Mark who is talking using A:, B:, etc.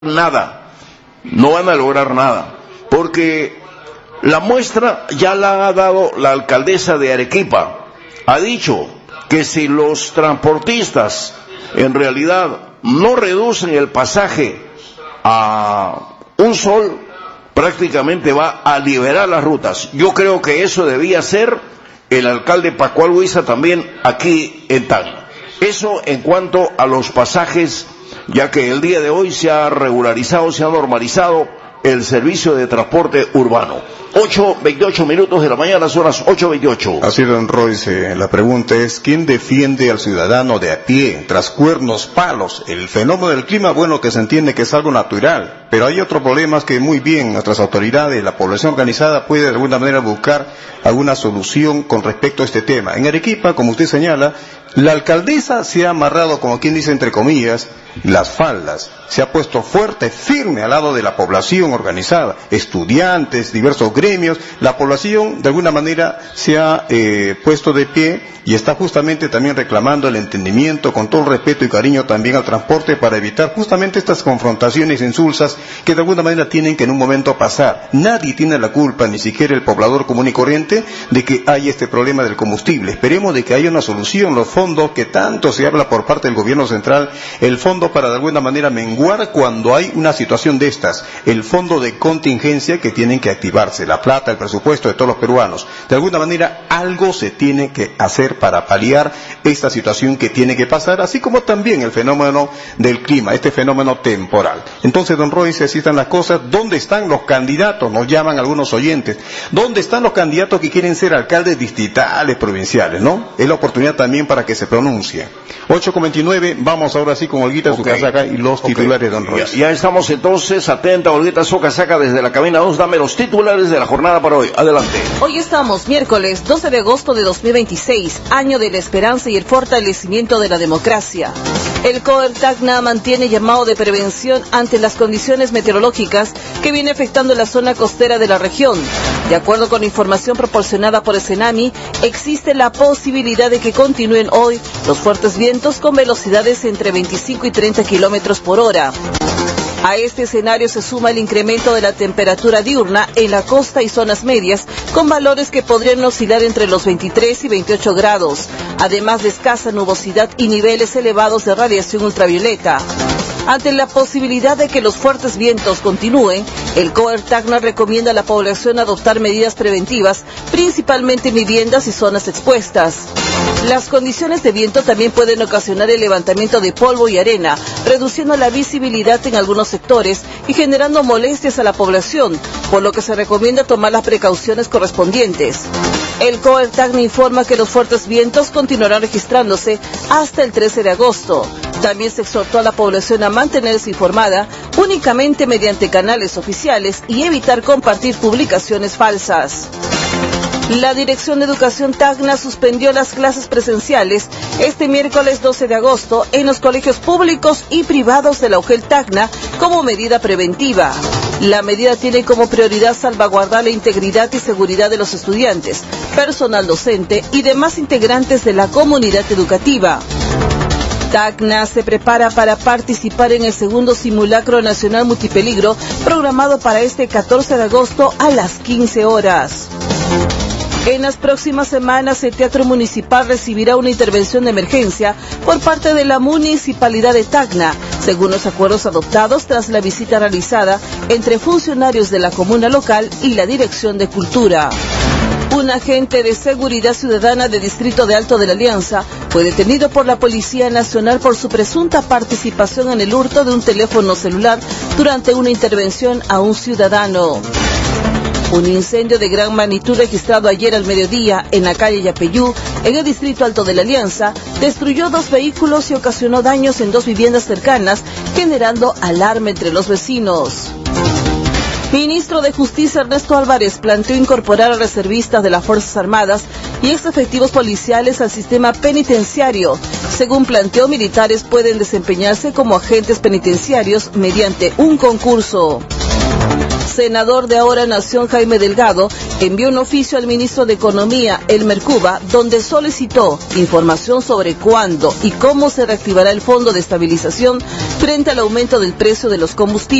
A: nada, no van a lograr nada, porque la muestra ya la ha dado la alcaldesa de Arequipa. Ha dicho que si los transportistas en realidad no reducen el pasaje a un sol, prácticamente va a liberar las rutas. Yo creo que eso debía ser el alcalde Pascual Huiza también aquí en Tacna. Eso en cuanto a los pasajes, ya que el día de hoy se ha regularizado, se ha normalizado el servicio de transporte urbano. 8:28 de la mañana, son las 8:28.
B: Así, don Royce, la pregunta es, ¿quién defiende al ciudadano de a pie, tras cuernos, palos? El fenómeno del clima, bueno, que se entiende que es algo natural, pero hay otros problemas que muy bien nuestras autoridades, la población organizada puede de alguna manera buscar alguna solución con respecto a este tema. En Arequipa, como usted señala, la alcaldesa se ha amarrado, como quien dice entre comillas, las faldas, se ha puesto fuerte, firme al lado de la población organizada, estudiantes, diversos gremios. La población de alguna manera se ha puesto de pie y está justamente también reclamando el entendimiento, con todo el respeto y cariño también al transporte, para evitar justamente estas confrontaciones insulsas que de alguna manera tienen que en un momento pasar. Nadie tiene la culpa, ni siquiera el poblador común y corriente, de que hay este problema del combustible. Esperemos de que haya una solución. Los fondos que tanto se habla por parte del gobierno central, el fondo para de alguna manera menguar cuando hay una situación de estas, el fondo de contingencia que tienen que activarse, la plata, el presupuesto de todos los peruanos. De alguna manera algo se tiene que hacer para paliar esta situación que tiene que pasar, así como también el fenómeno del clima, este fenómeno temporal. Entonces, don Royce, así están las cosas. ¿Dónde están los candidatos? Nos llaman algunos oyentes. ¿Dónde están los candidatos que quieren ser alcaldes distritales, provinciales, no? Es la oportunidad también para que se pronuncie. 8:29, vamos ahora sí con Olguita Sucasaca y los titulares, don Royce.
A: Ya estamos entonces, atenta Olguita Sucasaca desde la cabina 2, dame los titulares de la jornada para hoy. Adelante.
C: Hoy estamos miércoles 12 de agosto de 2026, año de la esperanza y el fortalecimiento de la democracia. El COER Tacna mantiene llamado de prevención ante las condiciones meteorológicas que viene afectando la zona costera de la región. De acuerdo con información proporcionada por el CENAMI, existe la posibilidad de que continúen hoy los fuertes vientos con velocidades entre 25 y 30 kilómetros por hora. A este escenario se suma el incremento de la temperatura diurna en la costa y zonas medias, con valores que podrían oscilar entre los 23 y 28 grados, además de escasa nubosidad y niveles elevados de radiación ultravioleta. Ante la posibilidad de que los fuertes vientos continúen, el COER Tacna recomienda a la población adoptar medidas preventivas, principalmente en viviendas y zonas expuestas. Las condiciones de viento también pueden ocasionar el levantamiento de polvo y arena, reduciendo la visibilidad en algunos sectores y generando molestias a la población, por lo que se recomienda tomar las precauciones correspondientes. El COER Tacna informa que los fuertes vientos continuarán registrándose hasta el 13 de agosto. También se exhortó a la población a mantenerse informada únicamente mediante canales oficiales y evitar compartir publicaciones falsas. La Dirección de Educación Tacna suspendió las clases presenciales este miércoles 12 de agosto en los colegios públicos y privados de la UGEL Tacna como medida preventiva. La medida tiene como prioridad salvaguardar la integridad y seguridad de los estudiantes, personal docente y demás integrantes de la comunidad educativa. Tacna se prepara para participar en el segundo simulacro nacional multipeligro programado para este 14 de agosto a las 15 horas. En las próximas semanas, el Teatro Municipal recibirá una intervención de emergencia por parte de la Municipalidad de Tacna, según los acuerdos adoptados tras la visita realizada entre funcionarios de la comuna local y la Dirección de Cultura. Un agente de seguridad ciudadana del distrito de Alto de la Alianza fue detenido por la Policía Nacional por su presunta participación en el hurto de un teléfono celular durante una intervención a un ciudadano. Un incendio de gran magnitud registrado ayer al mediodía en la calle Yapeyú, en el distrito Alto de la Alianza, destruyó 2 vehículos y ocasionó daños en 2 viviendas cercanas, generando alarma entre los vecinos. Ministro de Justicia Ernesto Álvarez planteó incorporar a reservistas de las Fuerzas Armadas y ex efectivos policiales al sistema penitenciario. Según planteó, militares pueden desempeñarse como agentes penitenciarios mediante un concurso. senador de Ahora Nación Jaime Delgado envió un oficio al ministro de Economía, Elmer Cuba, donde solicitó información sobre cuándo y cómo se reactivará el Fondo de Estabilización frente al aumento del precio de los combustibles.